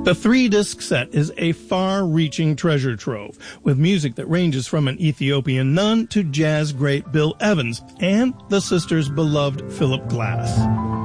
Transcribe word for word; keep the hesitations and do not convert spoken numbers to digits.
The three-disc set is a far-reaching treasure trove, with music that ranges from an Ethiopian nun to jazz great Bill Evans and the sisters' beloved Philip Glass.